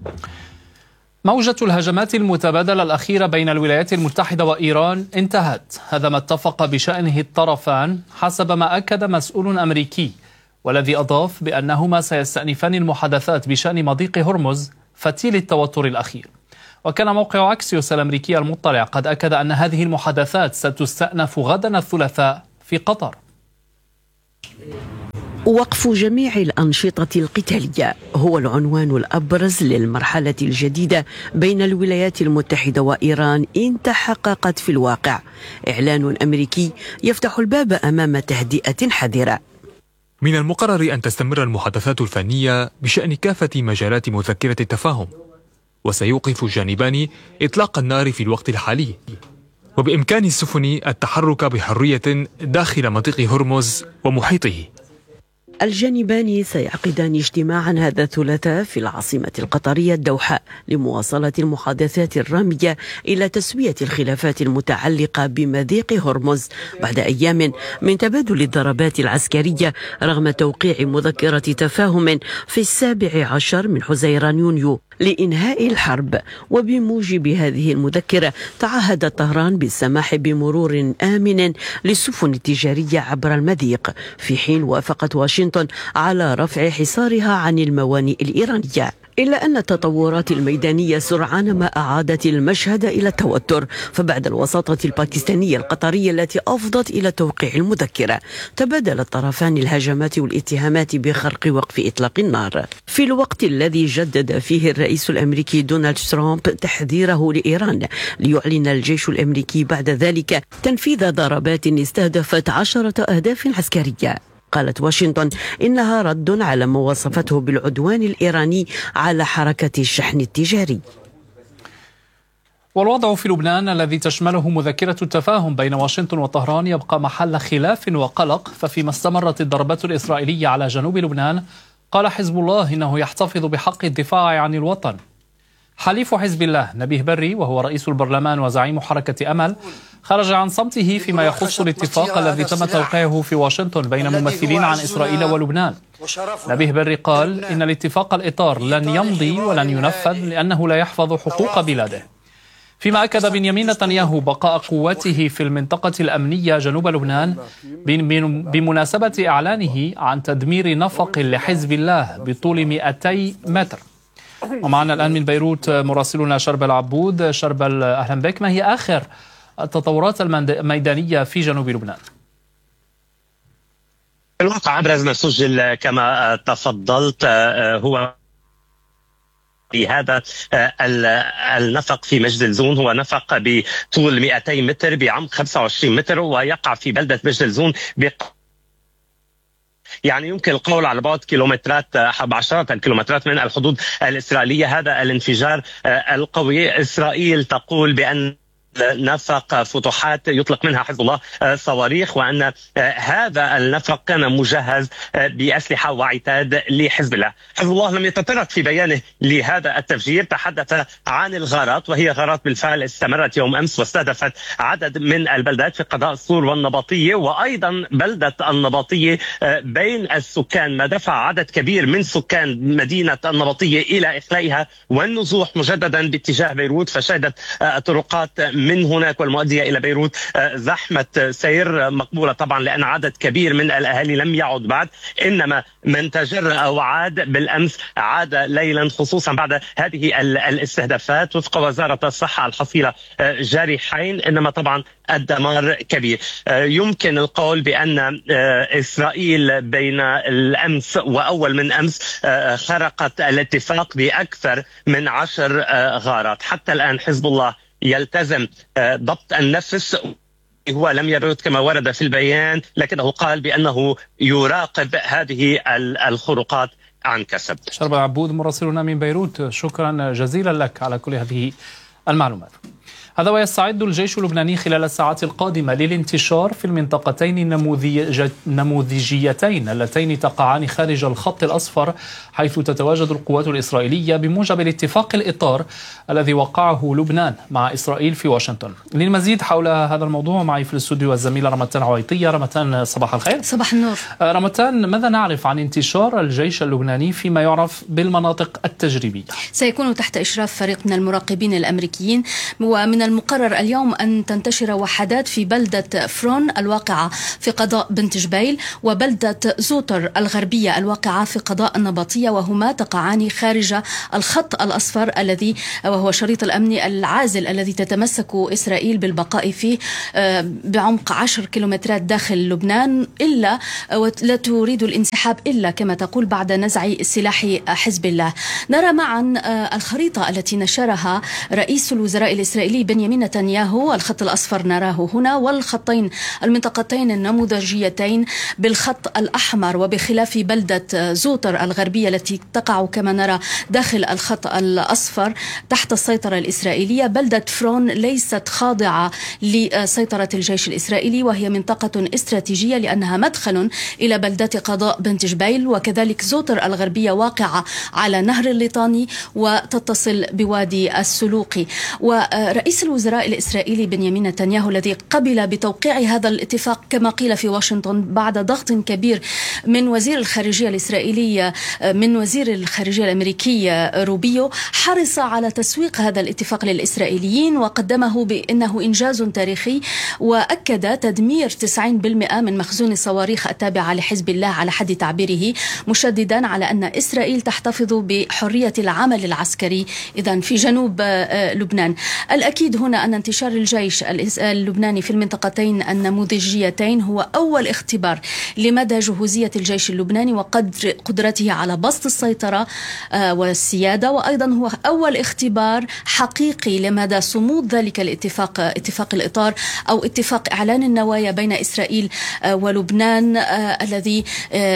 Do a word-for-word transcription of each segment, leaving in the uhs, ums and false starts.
موجة الهجمات المتبادلة الأخيرة بين الولايات المتحدة وإيران انتهت، هذا ما اتفق بشأنه الطرفان حسب ما أكد مسؤول أمريكي، والذي أضاف بأنهما سيستأنفان المحادثات بشأن مضيق هرمز فتيل التوتر الأخير. وكان موقع أكسيوس الأمريكي المطلع قد أكد أن هذه المحادثات ستستأنف غدا الثلاثاء في قطر. وقف جميع الأنشطة القتالية هو العنوان الأبرز للمرحلة الجديدة بين الولايات المتحدة وإيران إن تحققت في الواقع. إعلان أمريكي يفتح الباب أمام تهدئة حذرة. من المقرر أن تستمر المحادثات الفنية بشأن كافة مجالات مذكرة التفاهم، وسيوقف الجانبان إطلاق النار في الوقت الحالي، وبإمكان السفن التحرك بحرية داخل مضيق هرمز ومحيطه. الجانبان سيعقدان اجتماعا هذا الثلاثاء في العاصمة القطرية الدوحة لمواصلة المحادثات الرامية إلى تسوية الخلافات المتعلقة بمضيق هرمز بعد أيام من تبادل الضربات العسكرية، رغم توقيع مذكرة تفاهم في السابع عشر من حزيران يونيو لإنهاء الحرب. وبموجب هذه المذكرة تعهد طهران بالسماح بمرور آمن للسفن التجارية عبر المضيق، في حين وافقت واشنطن على رفع حصارها عن الموانئ الإيرانية. إلا أن التطورات الميدانية سرعان ما أعادت المشهد إلى التوتر، فبعد الوساطة الباكستانية القطرية التي أفضت إلى توقيع المذكرة، تبادل الطرفان الهجمات والاتهامات بخرق وقف إطلاق النار، في الوقت الذي جدد فيه الرئيس الأمريكي دونالد ترامب تحذيره لإيران، ليعلن الجيش الأمريكي بعد ذلك تنفيذ ضربات استهدفت عشرة أهداف عسكرية. قالت واشنطن إنها رد على ما وصفته بالعدوان الإيراني على حركة الشحن التجاري. والوضع في لبنان الذي تشمله مذكرة التفاهم بين واشنطن وطهران يبقى محل خلاف وقلق، ففيما استمرت الضربات الإسرائيلية على جنوب لبنان قال حزب الله إنه يحتفظ بحق الدفاع عن الوطن. حليف حزب الله نبيه بري، وهو رئيس البرلمان وزعيم حركة أمل، خرج عن صمته فيما يخص الاتفاق الذي تم توقيعه في واشنطن بين ممثلين عن إسرائيل ولبنان. نبيه بري قال إن الاتفاق الإطار لن يمضي ولن ينفذ لأنه لا يحفظ حقوق بلاده. فيما أكد بنيامين نتنياهو بقاء قوته في المنطقة الأمنية جنوب لبنان بمناسبة إعلانه عن تدمير نفق لحزب الله بطول مئتي متر. ومعنا الآن من بيروت مراسلنا شربل عبود. شربل، أهلا بك. ما هي آخر التطورات الميدانية في جنوب لبنان؟ الواقع أبرز ما سجل كما تفضلت هو بهذا النفق في مجد الزون، هو نفق بطول مئتي متر بعمق خمسة وعشرين متر، ويقع في بلدة مجد الزون بق يعني يمكن القول على بعد كيلومترات بعشرات الكيلومترات من الحدود الإسرائيلية. هذا الانفجار القوي، إسرائيل تقول بأن نفق فتوحات يطلق منها حزب الله صواريخ، وأن هذا النفق كان مجهز بأسلحة وعتاد لحزب الله. حزب الله لم يتطرق في بيانه لهذا التفجير، تحدث عن الغارات، وهي غارات بالفعل استمرت يوم أمس واستهدفت عدد من البلدات في قضاء الصور والنبطية، وأيضا بلدة النبطية بين السكان، ما دفع عدد كبير من سكان مدينة النبطية إلى إخلائها والنزوح مجددا باتجاه بيروت، فشهدت الطرقات من هناك والمؤدية إلى بيروت زحمة سير مقبولة طبعا، لأن عدد كبير من الأهالي لم يعد بعد، إنما من تجرأ وعاد بالأمس عاد ليلا، خصوصا بعد هذه الاستهدافات. وفق وزارة الصحة الحصيلة جارحين، إنما طبعا الدمار كبير. يمكن القول بأن إسرائيل بين الأمس وأول من أمس خرقت الاتفاق بأكثر من عشر غارات. حتى الآن حزب الله يلتزم ضبط النفس، هو لم يرد كما ورد في البيان، لكنه قال بأنه يراقب هذه الخروقات عن كسب. شربل عبود مراسلنا من بيروت، شكرا جزيلا لك على كل هذه المعلومات. هذا ويستعد الجيش اللبناني خلال الساعات القادمة للانتشار في المنطقتين النموذجيتين اللتين تقعان خارج الخط الأصفر، حيث تتواجد القوات الإسرائيلية بموجب الاتفاق الإطار الذي وقعه لبنان مع إسرائيل في واشنطن. للمزيد حول هذا الموضوع معي في الاستوديو الزميلة رمتان عويطية. رمتان، صباح الخير. صباح النور. رمتان، ماذا نعرف عن انتشار الجيش اللبناني فيما يعرف بالمناطق التجريبية؟ سيكون تحت إشراف فريق من المراقبين الأمريكيين، ومن المقرر اليوم أن تنتشر وحدات في بلدة فرون الواقعة في قضاء بنت جبيل وبلدة زوتر الغربية الواقعة في قضاء النبطية، وهما تقعان خارج الخط الأصفر الذي وهو شريط الأمن العازل الذي تتمسك إسرائيل بالبقاء فيه بعمق عشر كيلومترات داخل لبنان، إلا لا تريد الانسحاب إلا كما تقول بعد نزع سلاح حزب الله. نرى معا الخريطة التي نشرها رئيس الوزراء الإسرائيلي بنيامين نتنياهو. الخط الأصفر نراه هنا، والخطين المنطقتين النموذجيتين بالخط الأحمر، وبخلاف بلدة زوتر الغربية التي تقع كما نرى داخل الخط الأصفر تحت السيطرة الإسرائيلية. بلدة فرون ليست خاضعة لسيطرة الجيش الإسرائيلي، وهي منطقة استراتيجية لأنها مدخل إلى بلدة قضاء بنت جبيل، وكذلك زوتر الغربية واقعة على نهر الليطاني وتتصل بوادي السلوقي. ورئيس الوزراء الإسرائيلي بنيامين نتنياهو الذي قبل بتوقيع هذا الاتفاق كما قيل في واشنطن بعد ضغط كبير من وزير الخارجية الإسرائيلي من وزير الخارجية الأمريكي روبيو، حرص على تسويق هذا الاتفاق للإسرائيليين وقدمه بأنه إنجاز تاريخي، وأكد تدمير تسعين بالمئة من مخزون الصواريخ التابعة لحزب الله على حد تعبيره، مشددا على أن إسرائيل تحتفظ بحرية العمل العسكري إذن في جنوب لبنان. الأكيد هنا أن انتشار الجيش اللبناني في المنطقتين النموذجيتين هو أول اختبار لمدى جهوزية الجيش اللبناني وقدر قدرته على بسط السيطرة والسيادة، وأيضا هو أول اختبار حقيقي لمدى صمود ذلك الاتفاق، اتفاق الإطار أو اتفاق إعلان النوايا بين إسرائيل ولبنان الذي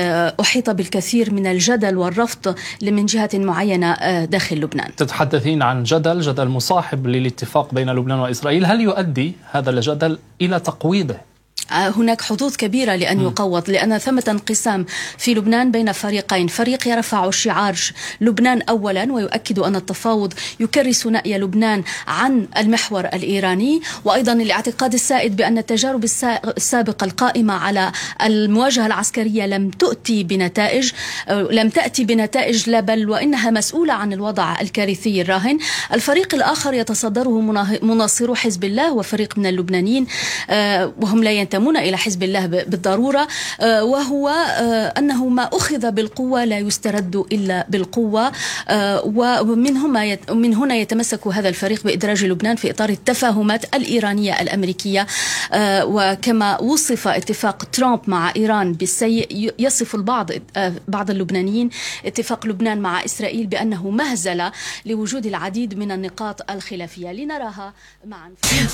أحيط بالكثير من الجدل والرفض من جهة معينة داخل لبنان. تتحدثين عن جدل جدل مصاحب للاتفاق بين لبنان وإسرائيل، هل يؤدي هذا الجدل إلى تقويضه؟ هناك حظوظ كبيرة لأن يقوض، لأن ثمة انقسام في لبنان بين فريقين، فريق يرفع شعار لبنان أولا ويؤكد أن التفاوض يكرس نأي لبنان عن المحور الإيراني، وأيضا الاعتقاد السائد بأن التجارب السابقة القائمة على المواجهة العسكرية لم تؤتي بنتائج لم تأتي بنتائج لا بل وإنها مسؤولة عن الوضع الكارثي الراهن. الفريق الآخر يتصدره مناصرو حزب الله وفريق من اللبنانيين وهم لا ينتمون إلى حزب الله بالضرورة، وهو أنه ما أخذ بالقوة لا يسترد إلا بالقوة، ومن هنا من هنا يتمسك هذا الفريق بإدراج لبنان في إطار التفاهمات الإيرانية الأمريكية. وكما وصف اتفاق ترامب مع إيران بالسيء، يصف البعض بعض اللبنانيين اتفاق لبنان مع إسرائيل بأنه مهزلة لوجود العديد من النقاط الخلافية. لنراها معا.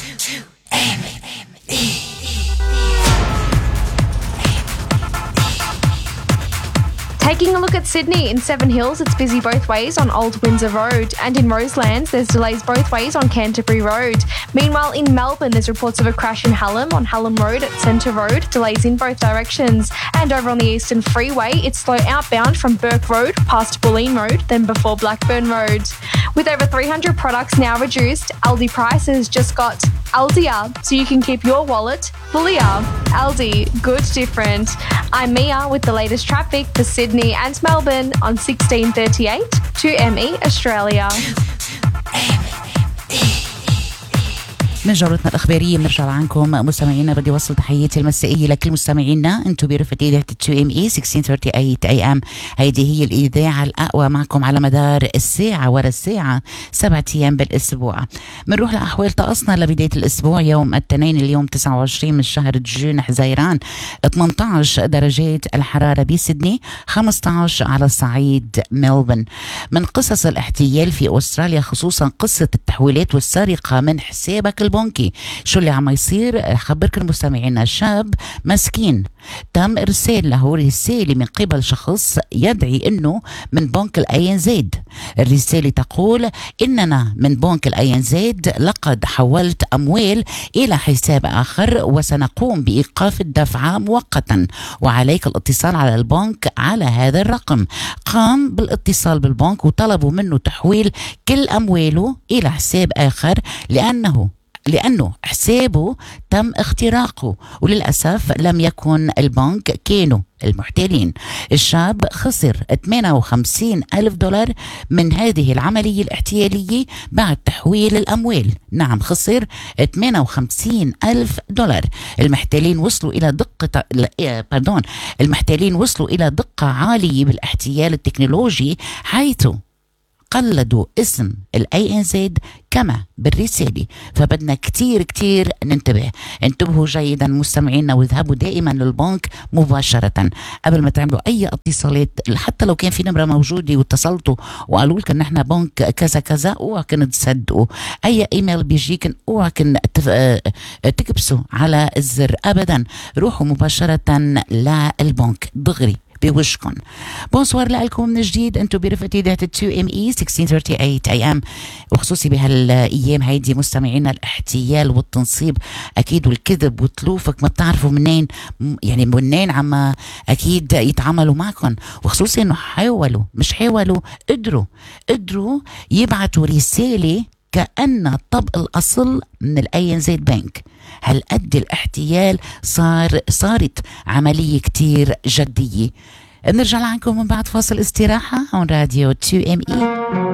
Taking a look at Sydney, in Seven Hills it's busy both ways on Old Windsor Road, and in Roselands there's delays both ways on Canterbury Road. Meanwhile in Melbourne there's reports of a crash in Hallam on Hallam Road at Centre Road, delays in both directions. And over on the Eastern Freeway it's slow outbound from Burke Road past Bulleen Road, then before Blackburn Road. With over three hundred products now reduced, Aldi Prices just got Aldia, so you can keep your wallet fullier. Aldi, good different. I'm Mia with the latest traffic for Sydney and Melbourne on sixteen thirty-eight two M E Australia. من جولتنا الإخبارية بنرجع عنكم مستمعينا. بدي وصل تحياتي المسائية لكل مستمعينا انتم برفقة إذاعة تو إم إي ستة عشر ثلاثة وثلاثين إيه إم. هيدي هي الإذاعة الأقوى معكم على مدار الساعة ورا الساعة سبعة أيام بالأسبوع. بنروح لأحوال طقسنا لبداية الأسبوع. يوم الاثنين اليوم تسعة وعشرين من شهر جون حزيران، ثمانية عشر درجات الحرارة بسيدني، خمسة عشر على صعيد ملبورن. من قصص الاحتيال في أستراليا خصوصا قصة التحويلات والسرقة من حسابك البنكي. شو اللي عم يصير؟ خبركم مستمعينا، شاب مسكين تم إرسال له رسالة من قبل شخص يدعي أنه من بنك الأي إن زد. الرسالة تقول: إننا من بنك الأي إن زد لقد حولت أموال إلى حساب آخر وسنقوم بإيقاف الدفع مؤقتا، وعليك الاتصال على البنك على هذا الرقم. قام بالاتصال بالبنك وطلبوا منه تحويل كل أمواله إلى حساب آخر لأنه لأنه حسابه تم اختراقه، وللأسف لم يكن البنك كانوا المحتالين. الشاب خسر ثمانية وخمسين ألف دولار من هذه العملية الاحتيالية بعد تحويل الأموال. نعم، خسر ثمانية وخمسين ألف دولار. المحتالين وصلوا إلى دقة باردون المحتالين وصلوا إلى دقة عالية بالاحتيال التكنولوجي، حيث قلدوا اسم الاي ان زد كما بالرسالة. فبدنا كتير كتير ننتبه. انتبهوا جيدا مستمعينا، واذهبوا دائما للبنك مباشرة قبل ما تعملوا اي اتصالات. حتى لو كان في نمرة موجودة واتصلتوا وقالوا لكم نحن بنك كذا كذا، اوعكن تصدقوا. اي ايميل بيجيكن اوعكن تكبسوا على الزر ابدا. روحوا مباشرة للبنك دغري بوشكن. بونسوار لكم من جديد، انتم برفقة إذاعة تو ام اي ستة عشر ثلاثين اي ام، وخصوصي بهالايام هيدي مستمعينا الاحتيال والتنصيب اكيد والكذب وتلوفك ما بتعرفوا منين، يعني منين عم اكيد يتعاملوا معكم. وخصوصي انه حاولوا مش حاولوا قدروا قدروا يبعتوا رسالة كأن طبق الأصل من الأي إن زد بنك. هالقد الاحتيال صار صارت عملية كتير جدية. نرجع لعنكم من بعد فاصل استراحة عن راديو تو ام اي.